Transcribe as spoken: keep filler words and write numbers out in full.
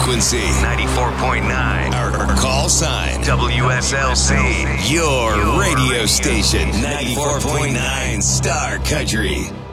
frequency, ninety-four point nine. Our, our call sign, W S L C. Your, Your radio, radio station, ninety-four point nine Star Country.